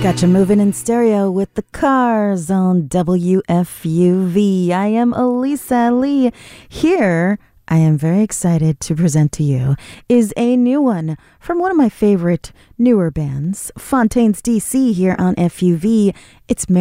Got you moving in stereo with the Cars on WFUV. I am Elisa Lee. Here, I am very excited to present to you is a new one from one of my favorite newer bands, Fontaines DC here on FUV. It's